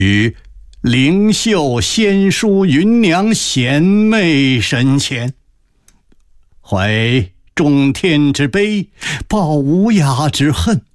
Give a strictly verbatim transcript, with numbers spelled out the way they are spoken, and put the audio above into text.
于灵秀仙姝芸娘贤妹身前，怀中天之悲，报无涯之恨。